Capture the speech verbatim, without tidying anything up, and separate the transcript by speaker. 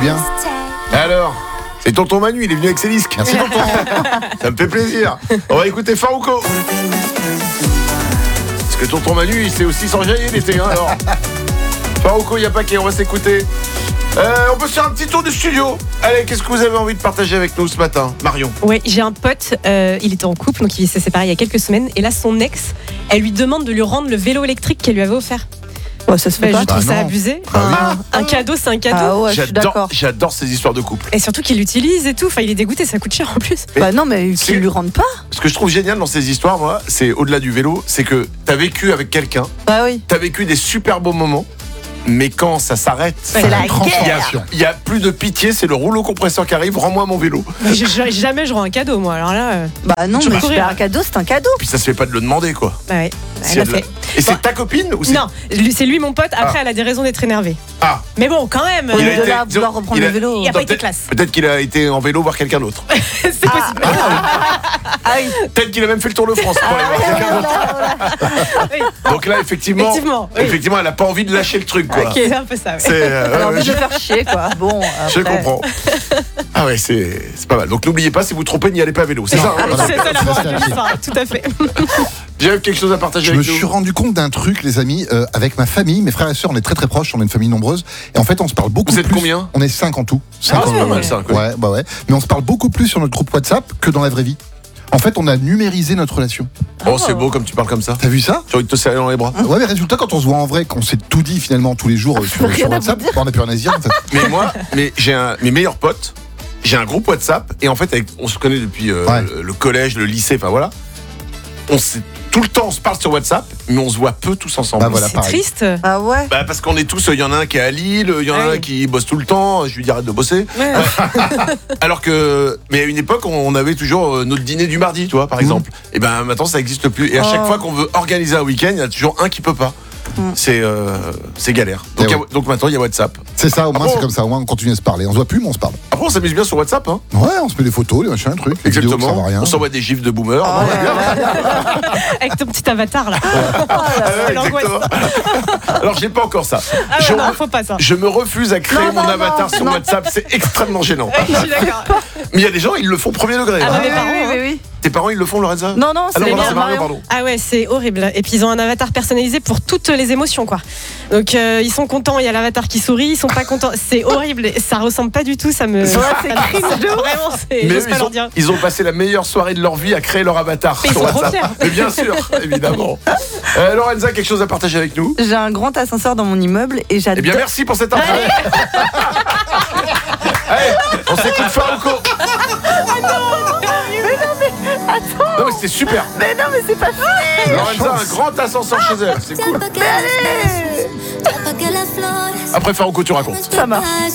Speaker 1: bien.
Speaker 2: Alors, c'est tonton Manu, il est venu avec ses disques.
Speaker 1: Merci tonton.
Speaker 2: Ça me fait plaisir. On va écouter Farouko. Parce que tonton Manu, il s'est aussi s'enjailler l'été, hein, alors. Farouko, il n'y a pas qu'à, on va s'écouter. Euh, on peut se faire un petit tour du studio. Allez, qu'est-ce que vous avez envie de partager avec nous ce matin, Marion?
Speaker 3: Ouais, j'ai un pote, euh, il était en couple, donc il s'est séparé il y a quelques semaines. Et là, son ex, elle lui demande de lui rendre le vélo électrique qu'elle lui avait offert.
Speaker 4: Ouais, ça se fait
Speaker 3: Bah,
Speaker 4: pas.
Speaker 3: je trouve
Speaker 1: Bah
Speaker 3: ça
Speaker 1: non.
Speaker 3: abusé.
Speaker 1: Bah oui.
Speaker 3: Enfin, un cadeau, c'est un cadeau.
Speaker 4: Ah ouais, je suis
Speaker 2: J'adore,
Speaker 4: d'accord.
Speaker 2: j'adore ces histoires de couple.
Speaker 3: Et surtout qu'il l'utilise et tout. Enfin, il est dégoûté, ça coûte cher en plus.
Speaker 4: Bah non, mais
Speaker 2: C'est-
Speaker 4: qu'ils lui rendent pas.
Speaker 2: Ce que je trouve génial dans ces histoires, moi, c'est au-delà du vélo, c'est que t'as vécu avec quelqu'un,
Speaker 4: Bah oui.
Speaker 2: t'as vécu des super beaux moments, mais quand ça s'arrête,
Speaker 4: C'est la
Speaker 2: il y a-
Speaker 1: transformation.
Speaker 2: il y a plus de pitié, c'est le rouleau compresseur qui arrive, rends-moi mon vélo.
Speaker 3: Mais je- je- jamais je rends un cadeau, moi. Alors là, euh,
Speaker 4: Bah non,
Speaker 3: Je
Speaker 4: mais
Speaker 3: peux
Speaker 4: faire
Speaker 3: rire.
Speaker 4: un cadeau, c'est un cadeau.
Speaker 2: Puis ça se fait pas de le demander, quoi.
Speaker 3: bah ouais,
Speaker 2: Si
Speaker 3: elle a
Speaker 2: elle-
Speaker 3: fait.
Speaker 2: Et c'est
Speaker 3: Bon.
Speaker 2: ta copine ou c'est...
Speaker 3: Non, lui- c'est lui mon pote. Après,
Speaker 2: Ah.
Speaker 3: elle a des raisons d'être énervée.
Speaker 2: Ah,
Speaker 3: Mais bon, quand même.
Speaker 4: Au
Speaker 2: Il
Speaker 4: lieu
Speaker 2: a
Speaker 4: de
Speaker 2: été-
Speaker 4: là vouloir reprendre
Speaker 2: il a-
Speaker 4: le vélo.
Speaker 3: Il a pas été
Speaker 2: peut-être-
Speaker 3: classe.
Speaker 2: Peut-être qu'il a été en vélo voir quelqu'un d'autre.
Speaker 3: C'est possible.
Speaker 4: Ah oui.
Speaker 2: Peut-être qu'il a même fait le tour de France pour aller voir quelqu'un d'autre.
Speaker 3: Oui.
Speaker 2: Donc là, effectivement,
Speaker 3: Effectivement, oui.
Speaker 2: effectivement, elle a pas envie de lâcher le truc, quoi.
Speaker 3: Ok, c'est un peu ça. Ouais.
Speaker 2: C'est, euh,
Speaker 4: Elle a
Speaker 2: ouais,
Speaker 4: envie
Speaker 2: je,
Speaker 4: de le faire chier, quoi. Bon,
Speaker 2: je
Speaker 4: après-
Speaker 2: comprends. Ah ouais, c'est, c'est pas mal. Donc n'oubliez pas, si vous trompez, n'y allez pas à vélo. C'est
Speaker 1: Non.
Speaker 2: ça, hein,
Speaker 1: Voilà.
Speaker 3: C'est ça la morale
Speaker 1: C'est
Speaker 3: de
Speaker 1: ça.
Speaker 3: l'histoire, tout à fait.
Speaker 2: J'avais quelque chose à partager
Speaker 1: Je me
Speaker 2: avec
Speaker 1: suis
Speaker 2: nous.
Speaker 1: rendu compte d'un truc, les amis, euh, avec ma famille, mes frères et sœurs, on est très très proches, on est une famille nombreuse, et en fait on se parle beaucoup
Speaker 2: Vous êtes
Speaker 1: plus.
Speaker 2: combien
Speaker 1: On est cinq en tout. Cinq
Speaker 2: Ah,
Speaker 1: en
Speaker 2: c'est
Speaker 1: tout.
Speaker 2: pas mal ça. quoi.
Speaker 1: Ouais, bah ouais. Mais on se parle beaucoup plus sur notre groupe WhatsApp que dans la vraie vie. En fait, on a numérisé notre relation.
Speaker 2: Oh, c'est beau comme tu parles comme ça.
Speaker 1: T'as vu ça?
Speaker 2: J'ai envie de te serrer dans les bras.
Speaker 1: Ouais, mais résultat, quand on se voit en vrai, qu'on s'est tout dit finalement tous les jours euh, sur,
Speaker 4: Rien
Speaker 1: sur
Speaker 4: à vous
Speaker 1: WhatsApp,
Speaker 4: dire.
Speaker 1: bah, on n'a plus rien à se dire en fait.
Speaker 2: Mais moi, mais j'ai un, mes meilleurs potes, j'ai un groupe WhatsApp et en fait, avec- on se connaît depuis euh,
Speaker 1: Ouais.
Speaker 2: le, le collège, le lycée, enfin voilà. On s'est, tout le temps, on se parle sur WhatsApp, mais on se voit peu tous ensemble.
Speaker 1: Bah, voilà.
Speaker 3: C'est
Speaker 1: pareil.
Speaker 3: triste.
Speaker 4: Ah ouais.
Speaker 2: Bah parce qu'on est tous, il y en a un qui est à Lille, il y en a
Speaker 3: Ah
Speaker 2: un
Speaker 3: oui.
Speaker 2: qui bosse tout le temps, je lui dis arrête de bosser.
Speaker 3: Ouais.
Speaker 2: Alors que, mais à une époque, on avait toujours euh, notre dîner du mardi, tu vois, par exemple. Et ben maintenant, ça n'existe plus. Et à chaque
Speaker 4: Oh.
Speaker 2: fois qu'on veut organiser un week-end, il y a toujours un qui peut pas.
Speaker 4: Mm.
Speaker 2: C'est, euh, c'est galère. Donc,
Speaker 1: Eh
Speaker 2: il y a-
Speaker 1: ouais.
Speaker 2: donc maintenant, il y a WhatsApp.
Speaker 1: C'est ça, au moins
Speaker 2: Ah bon
Speaker 1: c'est comme ça, au moins on continue à se parler. On se voit plus, mais on se parle.
Speaker 2: Après, on s'amuse bien sur WhatsApp, hein.
Speaker 1: Ouais, on se met des photos, des machins, trucs. Les vidéos, ça
Speaker 2: Exactement.
Speaker 1: va rien.
Speaker 2: On s'envoie des gifs de boomers.
Speaker 4: Oh
Speaker 2: Bon,
Speaker 4: là là.
Speaker 3: Avec ton petit avatar là.
Speaker 2: Ah ouais,
Speaker 3: l'angoisse.
Speaker 2: exactement. Alors, j'ai pas encore ça.
Speaker 3: Ah
Speaker 2: je,
Speaker 3: ouais, non, faut pas ça.
Speaker 2: je me refuse à créer
Speaker 4: Non,
Speaker 2: mon
Speaker 4: non,
Speaker 2: avatar
Speaker 4: non,
Speaker 2: sur
Speaker 4: non.
Speaker 2: WhatsApp. C'est extrêmement gênant.
Speaker 3: Ouais, je suis d'accord.
Speaker 2: Mais il y a des gens, ils le font premier degré.
Speaker 3: Ah
Speaker 2: hein.
Speaker 3: bah,
Speaker 4: Oui,
Speaker 3: mes parents,
Speaker 4: oui,
Speaker 3: hein.
Speaker 4: oui, oui.
Speaker 2: Tes parents, ils le font, Lorenza?
Speaker 4: Non, non, c'est
Speaker 2: Ah non,
Speaker 4: les
Speaker 2: pardon,
Speaker 4: miens,
Speaker 2: c'est Marion,
Speaker 4: Marion.
Speaker 2: pardon.
Speaker 3: Ah ouais, c'est horrible. Et puis ils ont un avatar personnalisé pour toutes les émotions, quoi. Donc euh, ils sont contents, il y a l'avatar qui sourit, ils sont pas contents. C'est horrible. Et ça ressemble pas du tout, ça me.
Speaker 4: Ouais, c'est
Speaker 3: ça me-
Speaker 4: cringe de ouf.
Speaker 3: Vraiment, c'est.
Speaker 2: Mais
Speaker 3: J'ose
Speaker 2: eux,
Speaker 3: pas
Speaker 2: ils,
Speaker 3: leur
Speaker 2: ont,
Speaker 3: dire.
Speaker 2: ils ont passé la meilleure soirée de leur vie à créer leur avatar
Speaker 3: Mais ils
Speaker 2: sur
Speaker 3: sont trop
Speaker 2: WhatsApp.
Speaker 3: fiers.
Speaker 2: Mais bien sûr, évidemment. Euh, Lorenza, quelque chose à partager avec nous?
Speaker 4: J'ai un grand ascenseur dans mon immeuble et
Speaker 2: Eh
Speaker 4: j'adore.
Speaker 2: bien, merci pour cette info. Allez, on s'écoute Farouko. Non mais c'était super.
Speaker 4: Mais non, mais c'est pas fini.
Speaker 2: Lorenza a un grand ascenseur chez elle, c'est cool.
Speaker 4: Mais allez.
Speaker 2: Après Farouko, tu racontes.
Speaker 4: Ça marche.